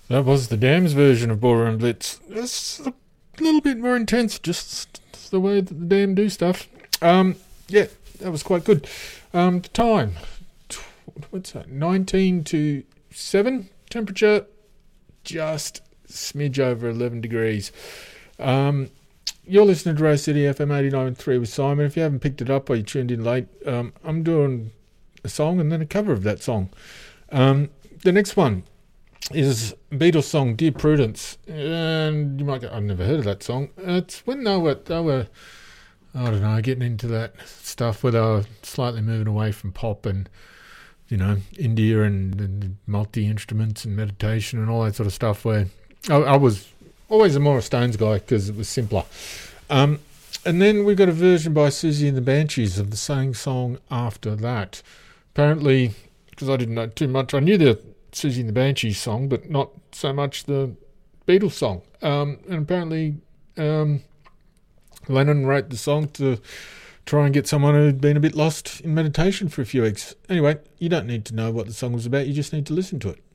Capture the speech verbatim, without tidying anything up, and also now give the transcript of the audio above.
That was the Dams version of Ballroom Blitz. It's a little bit more intense, just the way that the Dam do stuff. Um, yeah, that was quite good. Um, the time, what's that, nineteen to seven? Temperature, just smidge over eleven degrees. Um, you're listening to Rose City F M eighty-nine point three with Simon. If you haven't picked it up or you tuned in late, um, I'm doing a song and then a cover of that song. Um, the next one is Beatles song Dear Prudence, and you might go, I've never heard of that song. It's when they were, they were, I don't know, getting into that stuff where they were slightly moving away from pop and, you know, India and, and multi-instruments and meditation and all that sort of stuff, where I, I was always a more a Stones guy because it was simpler. Um, and then we got a version by Susie and the Banshees of the same song after that. Apparently, because I didn't know too much, I knew the Susie and the Banshees song, but not so much the Beatles song. Um, and apparently um, Lennon wrote the song to try and get someone who'd been a bit lost in meditation for a few weeks. Anyway, you don't need to know what the song was about, you just need to listen to it.